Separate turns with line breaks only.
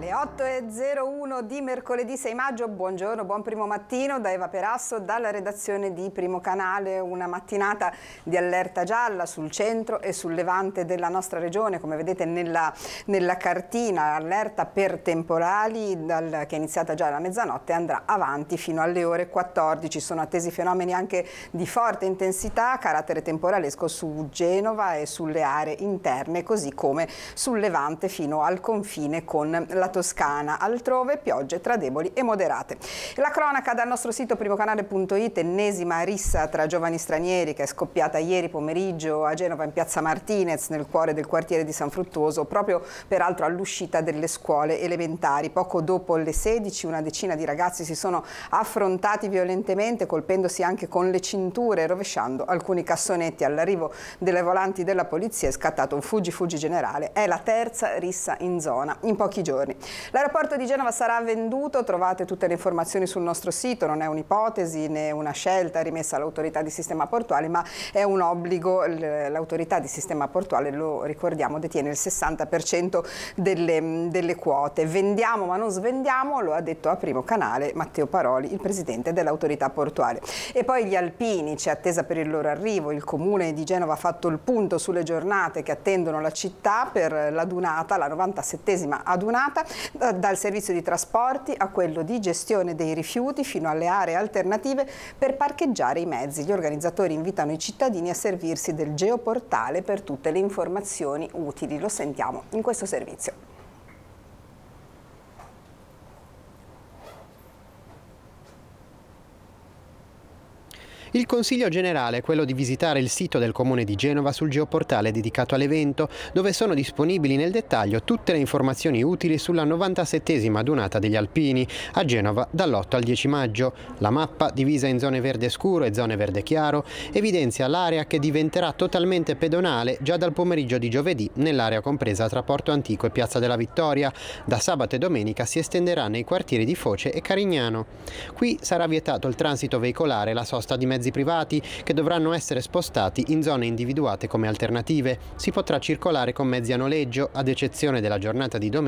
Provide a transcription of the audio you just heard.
Le 8:01 di mercoledì 6 maggio, buongiorno, buon primo mattino da Eva Perasso, dalla redazione di Primo Canale. Una mattinata di allerta gialla sul centro e sul levante della nostra regione, come vedete nella cartina, allerta per temporali che è iniziata già alla mezzanotte e andrà avanti fino alle ore 14. Sono attesi fenomeni anche di forte intensità, carattere temporalesco su Genova e sulle aree interne, così come sul levante fino al confine con la Toscana. Altrove piogge tra deboli e moderate. La cronaca dal nostro sito primocanale.it, ennesima rissa tra giovani stranieri che è scoppiata ieri pomeriggio a Genova in piazza Martinez, nel cuore del quartiere di San Fruttuoso, proprio peraltro all'uscita delle scuole elementari. Poco dopo le 16 una decina di ragazzi si sono affrontati violentemente, colpendosi anche con le cinture e rovesciando alcuni cassonetti. All'arrivo delle volanti della polizia è scattato un fuggi generale. È la terza rissa in zona in pochi giorni. L'aeroporto di Genova sarà venduto, trovate tutte le informazioni sul nostro sito, non è un'ipotesi né una scelta rimessa all'autorità di sistema portuale, ma è un obbligo. L'autorità di sistema portuale, lo ricordiamo, detiene il 60% delle quote. Vendiamo ma non svendiamo, lo ha detto a Primo Canale Matteo Paroli, il presidente dell'autorità portuale. E poi gli alpini, c'è attesa per il loro arrivo. Il comune di Genova ha fatto il punto sulle giornate che attendono la città per l'adunata, la 97esima adunata, dal servizio di trasporti a quello di gestione dei rifiuti fino alle aree alternative per parcheggiare i mezzi. Gli organizzatori invitano i cittadini a servirsi del geoportale per tutte le informazioni utili. Lo sentiamo in questo servizio.
Il consiglio generale è quello di visitare il sito del Comune di Genova sul geoportale dedicato all'evento, dove sono disponibili nel dettaglio tutte le informazioni utili sulla 97esima adunata degli alpini a Genova dall'8 al 10 maggio. La mappa, divisa in zone verde scuro e zone verde chiaro, evidenzia l'area che diventerà totalmente pedonale già dal pomeriggio di giovedì nell'area compresa tra Porto Antico e Piazza della Vittoria. Da sabato e domenica si estenderà nei quartieri di Foce e Carignano. Qui sarà vietato il transito veicolare e la sosta di mezzi privati, che dovranno essere spostati in zone individuate come alternative. Si potrà circolare con mezzi a noleggio, ad eccezione della giornata di domenica